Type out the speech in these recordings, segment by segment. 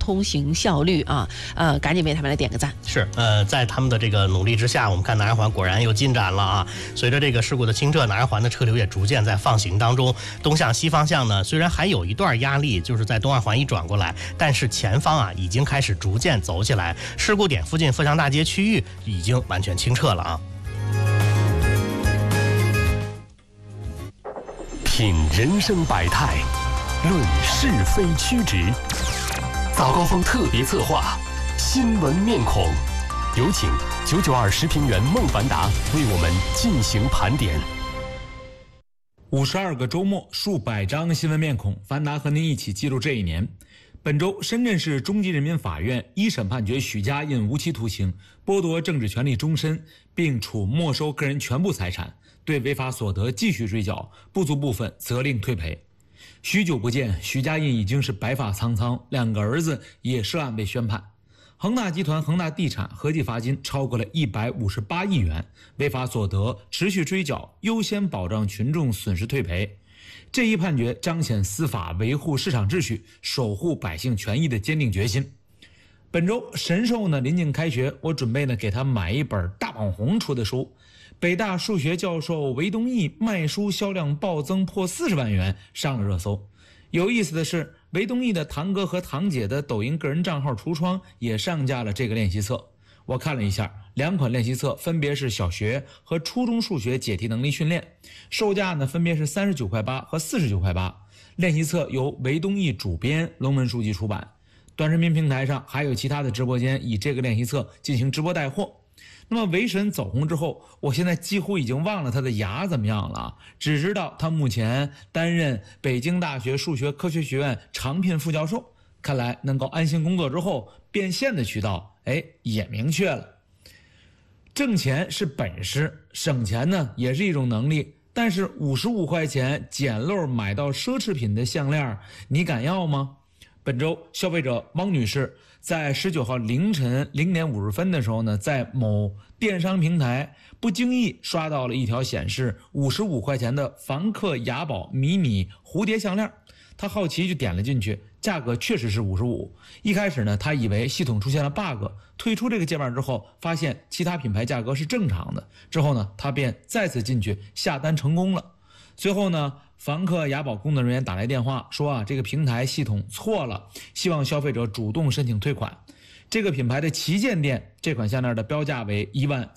通行效率啊，赶紧为他们来点个赞。 是，在他们的这个努力之下，我们看南二环果然有进展了啊。随着这个事故的清澈，南二环的车流也逐渐在放行当中。东向西方向呢，虽然还有一段压力，就是在东二环一转过来，但是前方啊已经开始逐渐走起来。事故点附近富强大街区域已经完全清澈了啊。 品人生百态，论是非曲直。早高峰特别策划，新闻面孔，有请992时评员孟凡达为我们进行盘点。 52个周末，数百张新闻面孔，凡达和您一起记录这一年。本周，深圳市中级人民法院一审判决许家印无期徒刑，剥夺政治权利终身，并处没收个人全部财产，对违法所得继续追缴，不足部分责令退赔。许久不见，许家印已经是白发苍苍，2个儿子也涉案被宣判。恒大集团、恒大地产合计罚金超过了158亿元，违法所得持续追缴，优先保障群众损失退赔。这一判决彰显司法维护市场秩序、守护百姓权益的坚定决心。本周神兽呢临近开学，我准备呢给他买一本大网红出的书。北大数学教授韦东奕卖书销量暴增破40万元，上了热搜。有意思的是，韦东奕的堂哥和堂姐的抖音个人账号橱窗也上架了这个练习册。我看了一下，2款练习册分别是小学和初中数学解题能力训练，售价呢分别是39.8块和49.8块。练习册由韦东奕主编，龙门书籍出版。短视频平台上还有其他的直播间以这个练习册进行直播带货。那么韦神走红之后，我现在几乎已经忘了他的牙怎么样了，只知道他目前担任北京大学数学科学学院常聘副教授。看来能够安心工作之后，变现的渠道也明确了。挣钱是本事，省钱呢也是一种能力，但是55块钱捡漏买到奢侈品的项链，你敢要吗？本周消费者汪女士在19号凌晨0点50分的时候呢，在某电商平台不经意刷到了一条显示55块钱的梵克雅宝迷你蝴蝶项链，她好奇就点了进去，价格确实是55。一开始呢，她以为系统出现了 bug， 退出这个界面之后，发现其他品牌价格是正常的。之后呢，她便再次进去下单成功了。随后呢，梵克雅宝工作人员打来电话说这个平台系统错了，希望消费者主动申请退款。这个品牌的旗舰店这款项链的标价为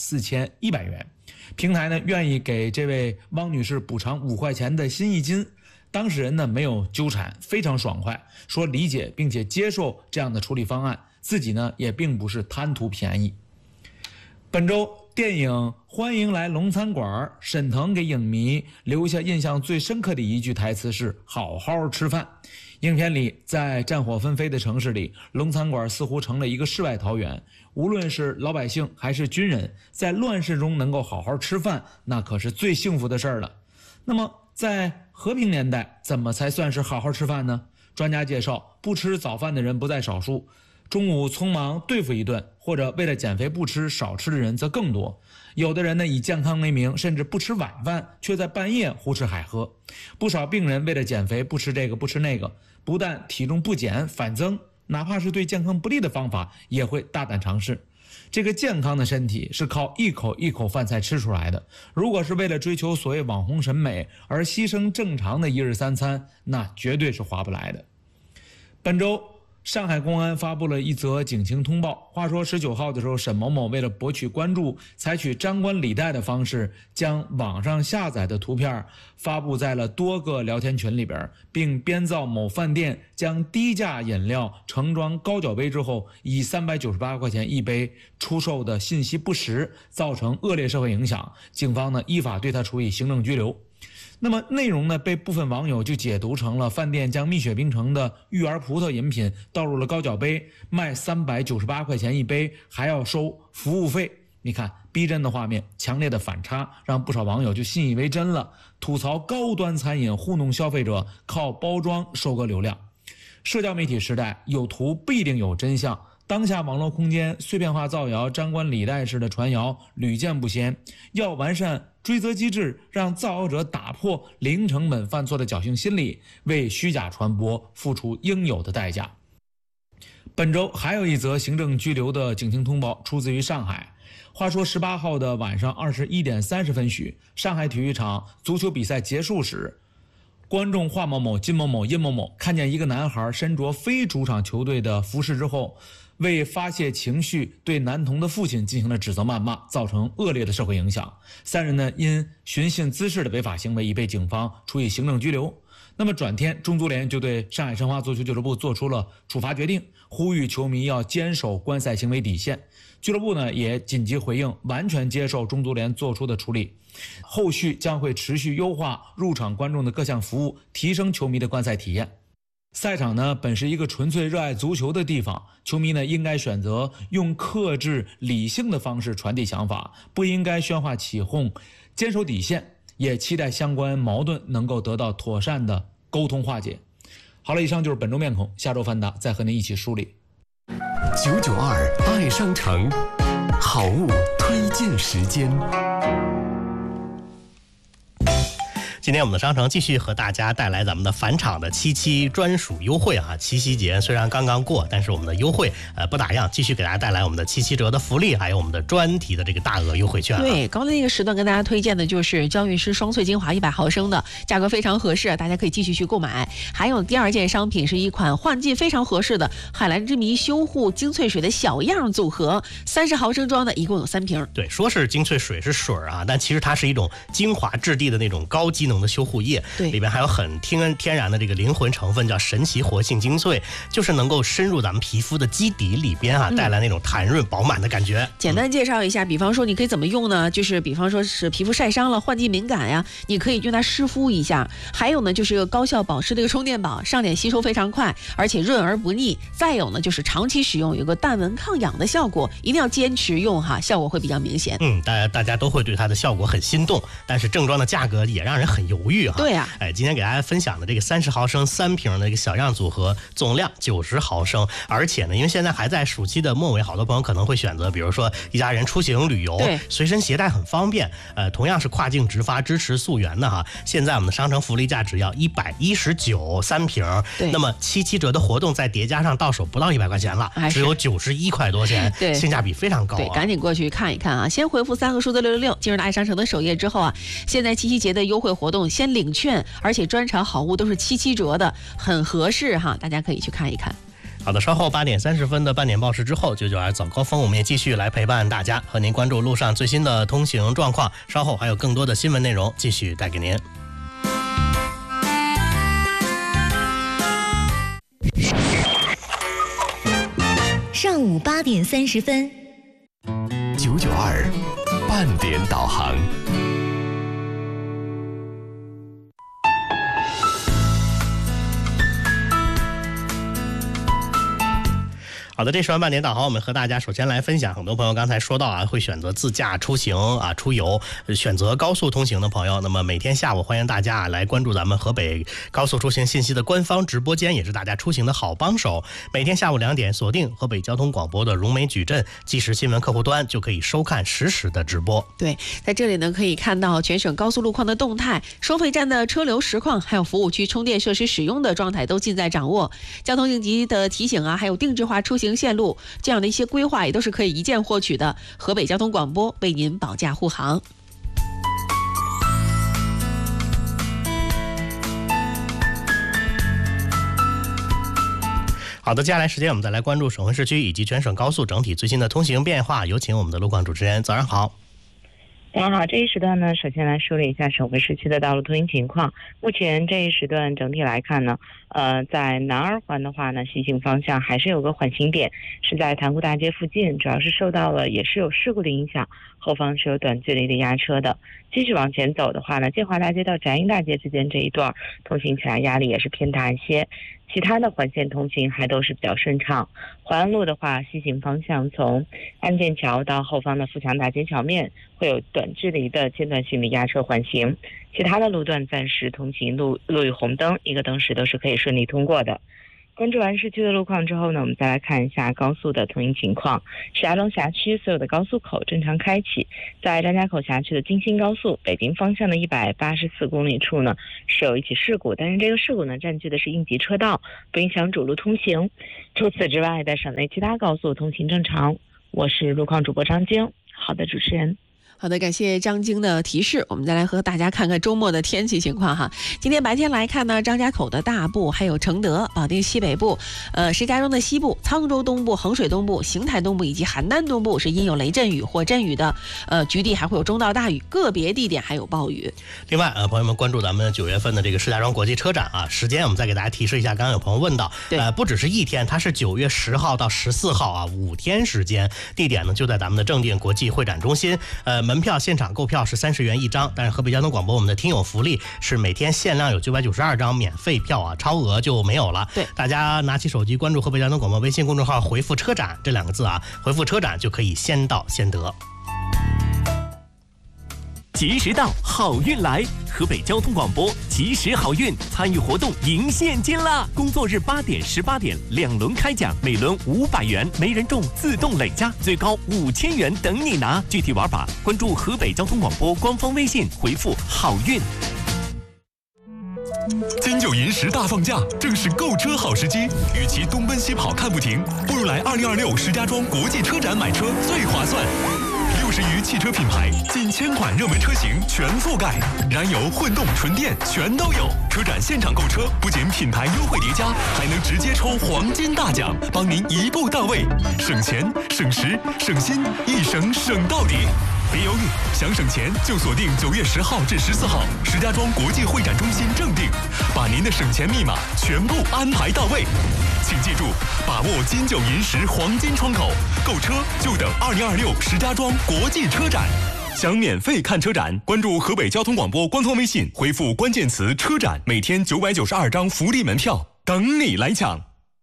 14100元，平台呢愿意给这位汪女士补偿5块钱的心意金。当事人呢没有纠缠，非常爽快，说理解并且接受这样的处理方案，自己呢也并不是贪图便宜。本周电影《欢迎来龙餐馆》，沈腾给影迷留下印象最深刻的一句台词是好好吃饭。影片里，在战火纷飞的城市里，龙餐馆似乎成了一个世外桃源，无论是老百姓还是军人，在乱世中能够好好吃饭，那可是最幸福的事儿了。那么在和平年代，怎么才算是好好吃饭呢？专家介绍，不吃早饭的人不在少数，中午匆忙对付一顿，或者为了减肥不吃少吃的人则更多。有的人呢以健康为名，甚至不吃晚饭，却在半夜胡吃海喝。不少病人为了减肥不吃这个不吃那个，不但体重不减反增，哪怕是对健康不利的方法也会大胆尝试。这个健康的身体是靠一口一口饭菜吃出来的，如果是为了追求所谓网红审美而牺牲正常的一日三餐，那绝对是划不来的。本周上海公安发布了一则警情通报。话说19号的时候，沈某某为了博取关注，采取张冠李戴的方式，将网上下载的图片发布在了多个聊天群里边，并编造某饭店将低价饮料盛装高脚杯之后，以398块钱一杯出售的信息不实，造成恶劣社会影响。警方呢依法对他处以行政拘留。那么内容呢被部分网友就解读成了饭店将蜜雪冰城的育儿葡萄饮品倒入了高脚杯，卖398块钱一杯，还要收服务费。你看逼真的画面，强烈的反差，让不少网友就信以为真了，吐槽高端餐饮糊弄消费者，靠包装收割流量。社交媒体时代，有图不一定有真相，当下网络空间碎片化造谣、张冠李戴式的传谣屡见不鲜，要完善追责机制，让造谣者打破零成本犯错的侥幸心理，为虚假传播付出应有的代价。 本周还有一则行政拘留的警情通报，出自于上海。话说18号的晚上21点30分许，上海体育场足球比赛结束时，观众华某某、金某某、殷某某看见一个男孩身着非主场球队的服饰之后，为发泄情绪，对男童的父亲进行了指责谩骂，造成恶劣的社会影响。3人呢因寻衅滋事的违法行为已被警方处以行政拘留。那么转天，中足联就对上海申花足球俱乐部做出了处罚决定，呼吁球迷要坚守观赛行为底线。俱乐部呢也紧急回应，完全接受中足联做出的处理，后续将会持续优化入场观众的各项服务，提升球迷的观赛体验。赛场呢本是一个纯粹热爱足球的地方，球迷呢应该选择用克制理性的方式传递想法，不应该喧哗起哄，坚守底线，也期待相关矛盾能够得到妥善的沟通化解。好了，以上就是本周面孔，下周范达再和您一起梳理。 992爱商城好物推荐时间。 今天我们的商城继续和大家带来咱们的返场的7.7专属优惠啊！七夕节虽然刚刚过，但是我们的优惠不打烊，继续给大家带来我们的7.7折的福利，还有我们的专题的这个大额优惠券。 对，刚才那个时段跟大家推荐的就是娇韵诗双萃精华100毫升的，价格非常合适，大家可以继续去购买。还有第二件商品是一款换季非常合适的海蓝之谜修护精粹水的小样组合，30毫升装的，一共有3瓶。 对，说是精粹水是水啊，但其实它是一种精华质地的那种高机能的修护液， 对， 里边还有很天然的这个灵魂成分，叫神奇活性精粹，就是能够深入咱们皮肤的基底里边啊，带来那种弹润饱满的感觉。 简单介绍一下，比方说你可以怎么用呢？就是比方说是皮肤晒伤了、换季敏感呀，你可以用它湿敷一下。还有呢，就是一个高效保湿的一个充电宝，上脸吸收非常快，而且润而不腻。再有呢，就是长期使用有个淡纹抗痒的效果，一定要坚持用哈，效果会比较明显。 大家都会对它的效果很心动，但是正装的价格也让人很犹豫哈。 对啊， 今天给大家分享的这个30毫升3瓶的一个小样组合，总量90毫升，而且呢，因为现在还在暑期的末尾，好多朋友可能会选择，比如说一家人出行旅游，随身携带很方便。同样是跨境直发，支持溯源的哈。现在我们的商城福利价只要119 3瓶，那么7.7折的活动再叠加上到手不到100块钱了，只有91块多钱， 对， 性价比非常高啊。 对，赶紧过去看一看啊！先回复3个数字666，进入到爱商城的首页之后啊，现在7.7节的优惠活动，先领券，而且专场好物都是7.7折的，很合适哈，大家可以去看一看。 好的，稍后8点30分的半点报时之后，992早高峰，我们也继续来陪伴大家，和您关注路上最新的通行状况。稍后还有更多的新闻内容继续带给您。 上午8点30分 ，992半点导航。 好的，这时段半点导航，我们和大家首先来分享，很多朋友刚才说到啊，会选择自驾出行啊出游，选择高速通行的朋友，那么每天下午欢迎大家来关注咱们河北高速出行信息的官方直播间，也是大家出行的好帮手。每天下午2点，锁定河北交通广播的融媒矩阵即时新闻客户端，就可以收看实时的直播。 对，在这里呢可以看到全省高速路况的动态，收费站的车流实况，还有服务区充电设施使用的状态都尽在掌握。交通应急的提醒啊，还有定制化出行线路这样的一些规划也都是可以一键获取的。河北交通广播为您保驾护航。 好的，接下来时间我们再来关注省会市区以及全省高速整体最新的通行变化，有请我们的路况主持人。早上好。 大家好，这一时段呢，首先来梳理一下省会市区的道路通行情况。目前这一时段整体来看呢，在南二环的话呢，西行方向还是有个缓行点，是在塘沽大街附近，主要是受到了也是有事故的影响，后方是有短距离的压车的。继续往前走的话呢，建华大街到翟英大街之间这一段通行起来压力也是偏大一些，其他的环线通行还都是比较顺畅。淮安路的话，西行方向从安建桥到后方的富强大街桥面会有短距离的间断性的压车缓行，其他的路段暂时通行路遇红灯，一个灯时都是可以顺利通过的。 关注完市区的路况之后呢，我们再来看一下高速的通行情况。石家庄辖区所有的高速口正常开启，在张家口辖区的京新高速北京方向的184公里处呢，是有一起事故，但是这个事故呢占据的是应急车道，不影响主路通行。除此之外，在省内其他高速通行正常。我是路况主播张晶。好的，主持人。 好的，感谢张晶的提示。我们再来和大家看看周末的天气情况哈。今天白天来看呢，张家口的大部、还有承德、保定西北部、石家庄的西部、沧州东部、衡水东部、邢台东部以及邯郸东部是阴有雷阵雨或阵雨的，局地还会有中到大雨，个别地点还有暴雨。 另外，朋友们关注咱们9月份的这个石家庄国际车展啊，时间我们再给大家提示一下。刚刚有朋友问到，不只是一天，它是9月10号到14号啊，5天时间，地点呢就在咱们的正定国际会展中心。门票现场购票是30元一张，但是河北交通广播我们的听友福利是每天限量有992张免费票啊，超额就没有了。 对， 大家拿起手机关注河北交通广播微信公众号，回复车展这2个字啊，回复车展就可以先到先得。 及时到，好运来！河北交通广播及时好运参与活动赢现金啦！工作日8点、18点2轮开奖，每轮500元，没人中自动累加，最高5000元等你拿。具体玩法关注河北交通广播官方微信，回复好运。 金九银十大放假，正是购车好时机。与其东奔西跑看不停，不如来2026石家庄国际车展买车最划算。60余汽车品牌，近1000款热门车型全覆盖，燃油、混动、纯电全都有。车展现场购车，不仅品牌优惠叠加，还能直接抽黄金大奖，帮您一步到位，省钱、省时、省心，一省省到底。别犹豫，想省钱就锁定9月10号至14号石家庄国际会展中心正定，把您的省钱密码全部安排到位。请记住，把握金九银十黄金窗口，购车就等2026石家庄国际车展。想免费看车展，关注河北交通广播官方微信，回复关键词车展，每天992张福利门票等你来抢。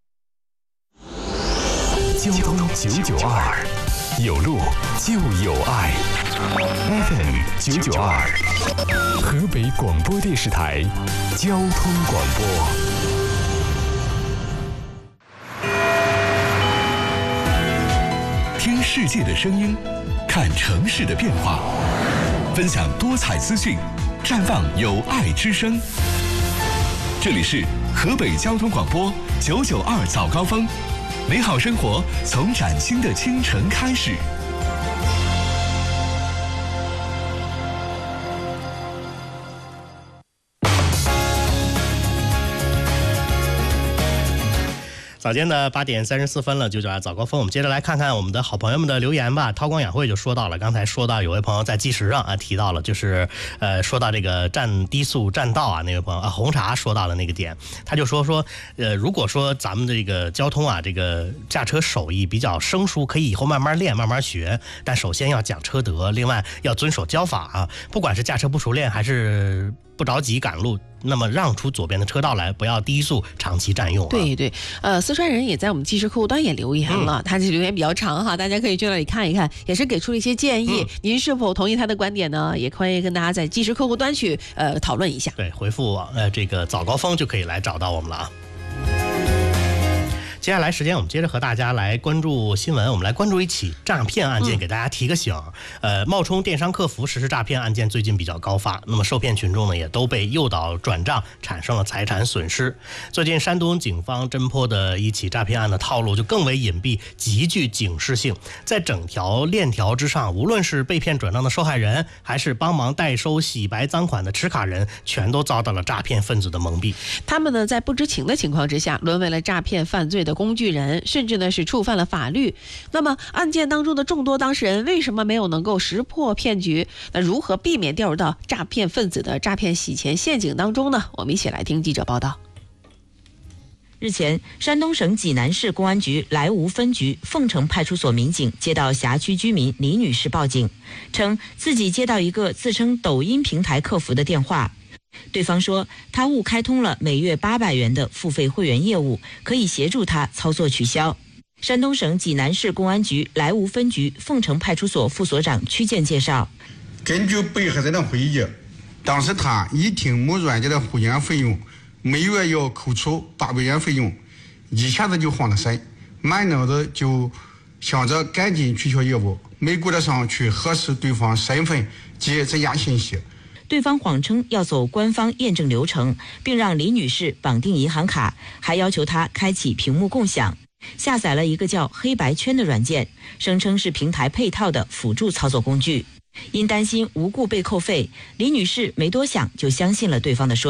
交通992，有路就有爱。FM 992，河北广播电视台交通广播。听世界的声音，看城市的变化，分享多彩资讯，绽放有爱之声。这里是河北交通广播992早高峰，美好生活从崭新的清晨开始。 早间的8点34分了，992早高峰，我们接着来看看我们的好朋友们的留言吧。韬光养晦就说到了，刚才说到有位朋友在计时上啊提到了，就是说到这个低速占道啊，那位朋友啊红茶说到了那个点，他就说如果说咱们的这个交通啊，这个驾车手艺比较生疏，可以以后慢慢练慢慢学，但首先要讲车德，另外要遵守交法啊，不管是驾车不熟练还是不着急赶路，那么让出左边的车道来，不要低速长期占用。 对对，四川人也在我们即时客户端也留言了，他这留言比较长哈，大家可以去那里看一看，也是给出了一些建议。您是否同意他的观点呢？也欢迎跟大家在即时客户端去讨论一下。 对，回复这个早高峰就可以来找到我们了啊。接下来时间我们接着和大家来关注新闻，我们来关注一起诈骗案件，给大家提个醒。冒充电商客服实施诈骗案件最近比较高发，那么受骗群众呢也都被诱导转账，产生了财产损失。最近山东警方侦破的一起诈骗案的套路就更为隐蔽，极具警示性。在整条链条之上，无论是被骗转账的受害人，还是帮忙代收洗白赃款的持卡人，全都遭到了诈骗分子的蒙蔽。 他们呢在不知情的情况之下，沦为了诈骗犯罪的工具人，甚至呢是触犯了法律。那么案件当中的众多当事人为什么没有能够识破骗局？那如何避免掉入到诈骗分子的诈骗洗钱陷阱当中呢？我们一起来听记者报道。 日前，山东省济南市公安局莱芜分局凤城派出所民警接到辖区居民李女士报警，称自己接到一个自称抖音平台客服的电话，对方说他误开通了每月800元的付费会员业务，可以协助他操作取消。山东省济南市公安局莱芜分局凤城派出所副所长曲建介绍， 根据被害人的回忆，当时他一听某软件的会员费用每月要扣除800元费用， 一下子就慌了神，满脑子就想着赶紧取消业务，没顾得上去核实对方身份及质押信息。 对方谎称要走官方验证流程，并让李女士绑定银行卡，还要求她开启屏幕共享，下载了一个叫黑白圈的软件，声称是平台配套的辅助操作工具。因担心无故被扣费，李女士没多想就相信了对方的说